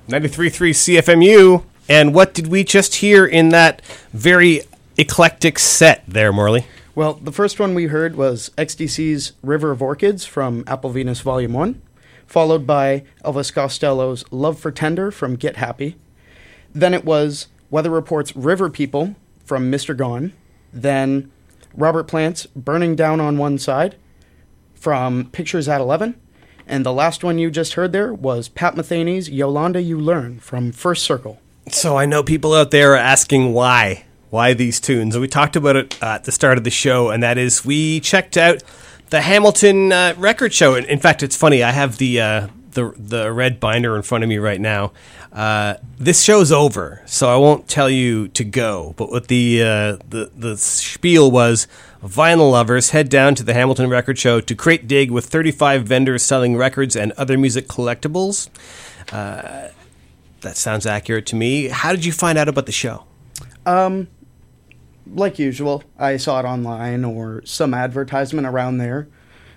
93.3 CFMU. And what did we just hear in that very eclectic set there, Morley? Well, the first one we heard was XTC's River of Orchids from Apple Venus Volume 1, followed by Elvis Costello's Love for Tender from Get Happy. Then it was Weather Report's River People from Mr. Gone. Then Robert Plant's Burning Down on One Side from Pictures at 11. And the last one you just heard there was Pat Metheny's Yolanda You Learn from First Circle. So I know people out there are asking why these tunes. We talked about it at the start of the show, and that is we checked out the Hamilton record show. In fact, it's funny. I have the red binder in front of me right now. This show's over, so I won't tell you to go. But what the spiel was, vinyl lovers head down to the Hamilton record show to crate dig with 35 vendors selling records and other music collectibles. That sounds accurate to me. How did you find out about the show? Like usual, I saw it online or some advertisement around there.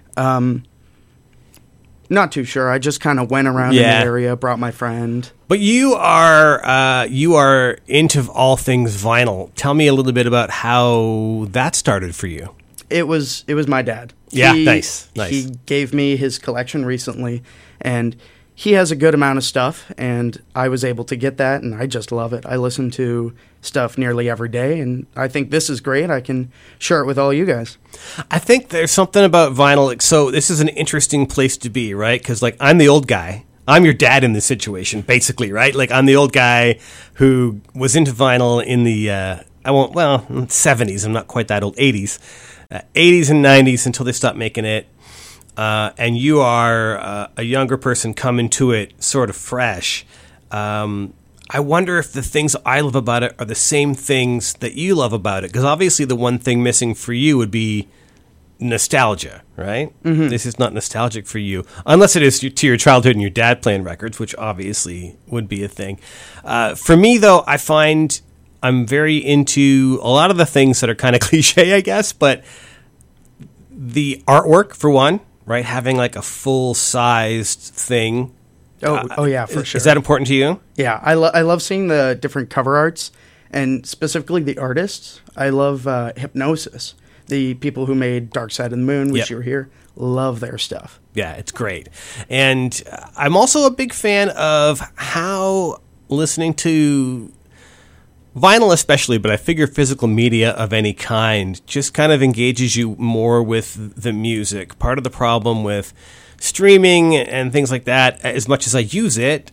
Not too sure. I just kind of went around in the area, brought my friend. But you are into all things vinyl. Tell me a little bit about how that started for you. It was my dad. Yeah, nice. He gave me his collection recently, and he has a good amount of stuff, and I was able to get that, and I just love it. I listen to stuff nearly every day, and I think this is great. I can share it with all you guys. I think there's something about vinyl. So this is an interesting place to be, right? Because, like, I'm the old guy. I'm your dad in this situation, basically, right? Like, I'm the old guy who was into vinyl in the, 70s. I'm not quite that old. 80s. 80s and 90s until they stopped making it. And you are a younger person coming to it sort of fresh. I wonder if the things I love about it are the same things that you love about it. Because obviously the one thing missing for you would be nostalgia, right? Mm-hmm. This is not nostalgic for you. Unless it is to your childhood and your dad playing records, which obviously would be a thing. For me, though, I find I'm very into a lot of the things that are kind of cliche, I guess. But the artwork, for one. Right, having like a full-sized thing. Oh yeah, for sure. Is that important to you? Yeah, I love seeing the different cover arts, and specifically the artists. I love Hypnosis, the people who made Dark Side of the Moon, which you were here. Love their stuff. Yeah, it's great. And I'm also a big fan of how listening to vinyl especially, but I figure physical media of any kind just kind of engages you more with the music. Part of the problem with streaming and things like that, as much as I use it,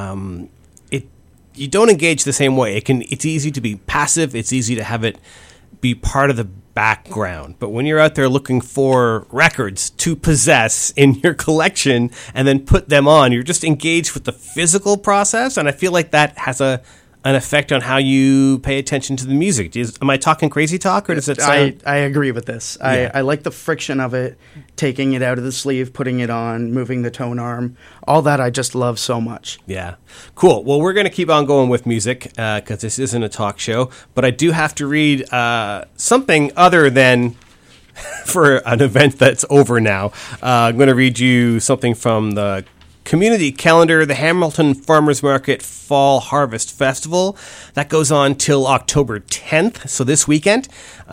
you don't engage the same way. It's easy to be passive. It's easy to have it be part of the background. But when you're out there looking for records to possess in your collection and then put them on, you're just engaged with the physical process, and I feel like that has an effect on how you pay attention to the music. Am I talking crazy talk, or does it sound... I agree with this. Yeah. I like the friction of it, taking it out of the sleeve, putting it on, moving the tone arm. All that I just love so much. Yeah. Cool. Well, we're going to keep on going with music because this isn't a talk show, but I do have to read something other than for an event that's over now. I'm going to read you something from the community calendar, the Hamilton Farmers Market Fall Harvest Festival. That goes on till October 10th, so this weekend.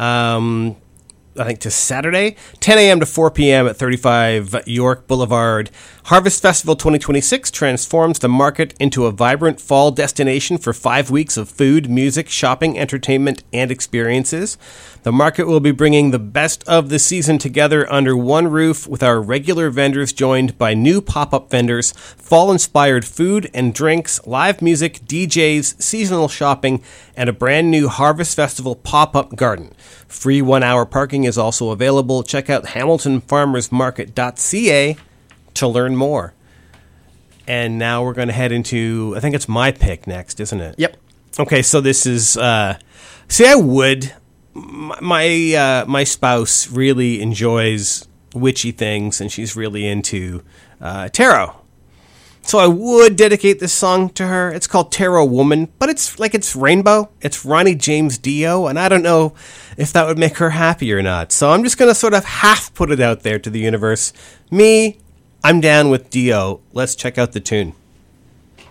I think to Saturday, 10 a.m. to 4 p.m. at 35 York Boulevard. Harvest Festival 2026 transforms the market into a vibrant fall destination for 5 weeks of food, music, shopping, entertainment, and experiences. The market will be bringing the best of the season together under one roof, with our regular vendors joined by new pop-up vendors, fall-inspired food and drinks, live music, DJs, seasonal shopping, and a brand new Harvest Festival pop-up garden. Free 1-hour parking is also available. Check out hamiltonfarmersmarket.ca to learn more. And now we're going to head into, I think it's my pick next, isn't it? Yep. Okay, so this is, my spouse really enjoys witchy things, and she's really into tarot. So I would dedicate this song to her. It's called Tarot Woman, but it's rainbow. It's Ronnie James Dio, and I don't know if that would make her happy or not. So I'm just going to sort of half put it out there to the universe. I'm down with Dio. Let's check out the tune.